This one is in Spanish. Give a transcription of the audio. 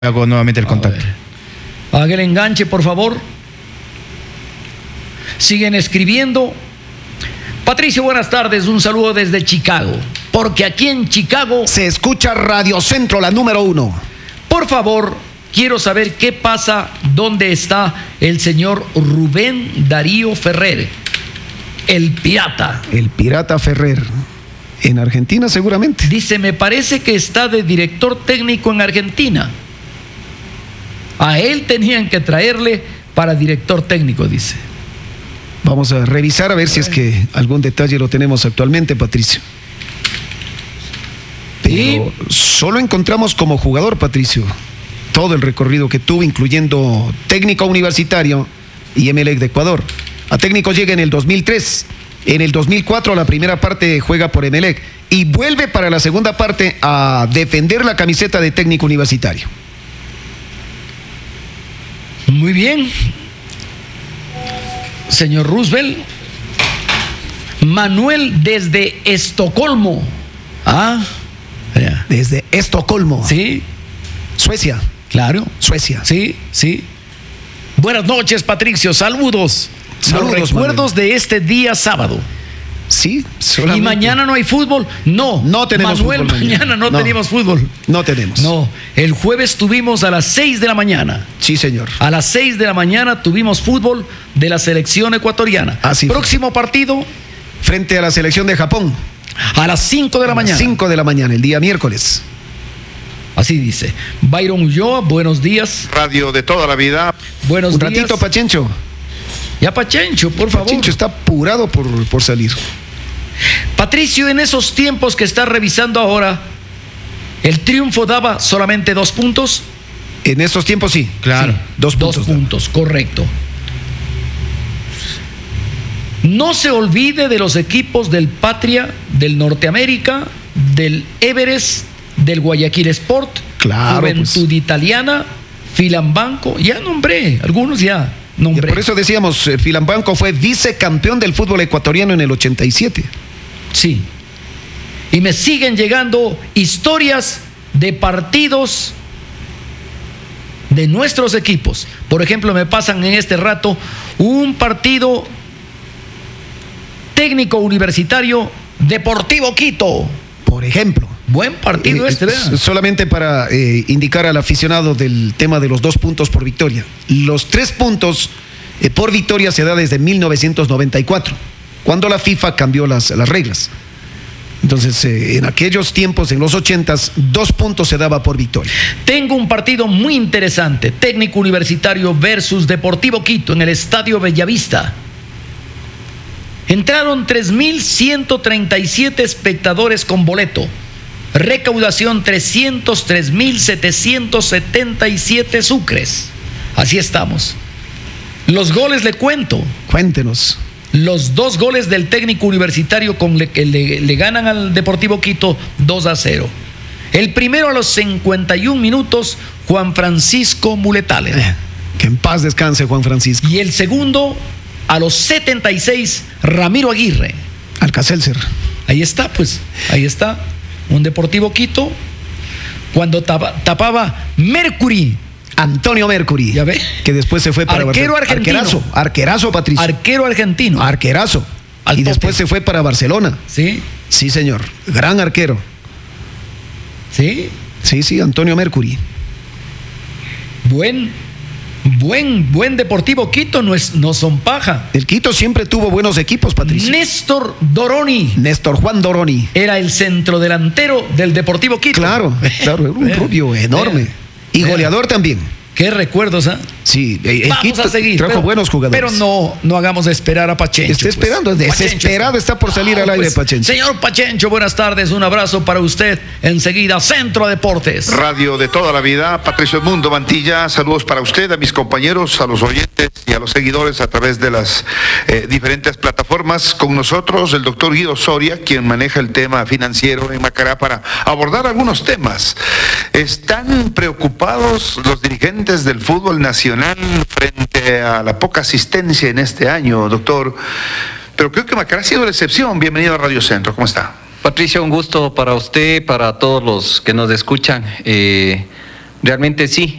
Hago nuevamente el contacto. Haga el enganche, por favor. Siguen escribiendo. Patricio, buenas tardes. Un saludo desde Chicago. Porque aquí en Chicago se escucha Radio Centro, la número 1. Por favor, quiero saber qué pasa, dónde está el señor Rubén Darío Ferrer, el pirata. El pirata Ferrer. En Argentina seguramente. Dice, me parece que está de director técnico en Argentina. A él tenían que traerle para director técnico, dice. Vamos a revisar a ver si es que algún detalle lo tenemos actualmente, Patricio. Pero solo encontramos como jugador, Patricio, todo el recorrido que tuvo, incluyendo técnico universitario y Emelec de Ecuador. A técnico llega en el 2003. En el 2004 la primera parte juega por Emelec y vuelve para la segunda parte a defender la camiseta de técnico universitario. Muy bien. Señor Roosevelt. Manuel desde Estocolmo. Desde Estocolmo. Sí. Suecia. Claro. Suecia. Sí, sí. Buenas noches, Patricio. Saludos. Saludos, los recuerdos Manuel. De este día sábado. Sí, solamente. ¿Y mañana no hay fútbol? No. No tenemos Manuel, fútbol mañana no tenemos fútbol. No tenemos. No. El jueves tuvimos a las 6 de la mañana. Sí, señor. A las 6 de la mañana tuvimos fútbol de la selección ecuatoriana. Así Próximo partido. Frente a la selección de Japón. A las 5 de la mañana. 5 de la mañana, el día miércoles. Así dice. Byron Ulloa, buenos días. Radio de toda la vida. Buenos días. Un ratito, Pachencho. Ya, Pachencho, por favor. Pachencho está apurado por salir. Patricio, en esos tiempos que está revisando ahora, ¿el triunfo daba solamente 2 puntos? En esos tiempos sí. Claro. Sí, 2 puntos, correcto. No se olvide de los equipos del Patria, del Norteamérica, del Everest, del Guayaquil Sport, claro, Juventud pues. Italiana, Filambanco, ya nombré, algunos ya nombré. Por eso decíamos, Filambanco fue vicecampeón del fútbol ecuatoriano en el 87. Sí. Y me siguen llegando historias de partidos de nuestros equipos. Por ejemplo, me pasan en este rato un partido técnico universitario Deportivo Quito. Por ejemplo. Buen partido ¿verdad? Solamente para indicar al aficionado del tema de los 2 puntos por victoria. Los 3 puntos por victoria se da desde 1994, cuando la FIFA cambió las reglas. Entonces, en aquellos tiempos, en los 80s, 2 puntos se daba por victoria. Tengo un partido muy interesante, Técnico Universitario versus Deportivo Quito, en el Estadio Bellavista. Entraron 3.137 espectadores con boleto. Recaudación 303.777 sucres. Así estamos. Los goles le cuento. Cuéntenos. Los 2 goles del Técnico Universitario que le ganan al Deportivo Quito 2-0. El primero a los 51 minutos, Juan Francisco Muletales. Que en paz descanse Juan Francisco. Y el segundo a los 76, Ramiro Aguirre. Alcacelser. Ahí está, pues. Ahí está. Un Deportivo Quito cuando tapaba Mercury. Antonio Mercury. ¿Ya ve? Que después se fue para arquero argentino. Arquerazo, Patricio. Arquero argentino. Arquerazo. Y después se fue para Barcelona. Sí. Sí, señor. Gran arquero. Sí. Sí, Antonio Mercury. Buen Deportivo Quito, no son paja. El Quito siempre tuvo buenos equipos, Patricio. Néstor Juan Doroni. Era el centrodelantero del Deportivo Quito. Claro, un rubio enorme. Y goleador también. Qué recuerdos, ¿ah? Sí, vamos a seguir. Trajo buenos jugadores. Pero no hagamos esperar a Pachencho. Está esperando, desesperado está por salir al aire, Pachencho. Señor Pachencho, buenas tardes, un abrazo para usted. Enseguida, Centro Deportes. Radio de toda la vida, Patricio Edmundo Mantilla, saludos para usted, a mis compañeros, a los oyentes y a los seguidores a través de las diferentes plataformas. Con nosotros el doctor Guido Soria, quien maneja el tema financiero en Macará para abordar algunos temas. ¿Están preocupados los dirigentes del fútbol nacional frente a la poca asistencia en este año, doctor? Pero creo que Macará ha sido la excepción. Bienvenido a Radio Centro, ¿cómo está? Patricio, un gusto para usted, para todos los que nos escuchan. Realmente sí,